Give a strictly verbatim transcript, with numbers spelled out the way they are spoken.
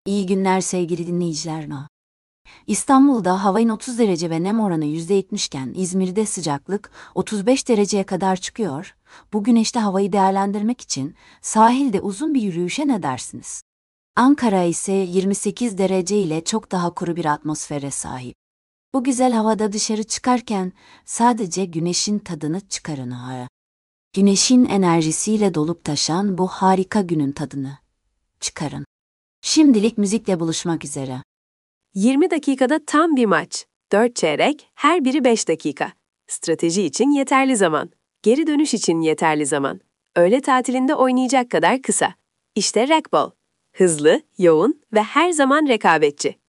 İyi günler sevgili dinleyiciler. İstanbul'da hava otuz derece ve nem oranı yüzde yetmiş iken İzmir'de sıcaklık otuz beş dereceye kadar çıkıyor. Bu güneşli havayı değerlendirmek için sahilde uzun bir yürüyüşe ne dersiniz? Ankara ise yirmi sekiz derece ile çok daha kuru bir atmosfere sahip. Bu güzel havada dışarı çıkarken sadece güneşin tadını çıkarın. Ha. Güneşin enerjisiyle dolup taşan bu harika günün tadını çıkarın. Şimdilik müzikle buluşmak üzere. yirmi dakikada tam bir maç. dört çeyrek, her biri beş dakika. Strateji için yeterli zaman. Geri dönüş için yeterli zaman. Öğle tatilinde oynayacak kadar kısa. İşte racquetball. Hızlı, yoğun ve her zaman rekabetçi.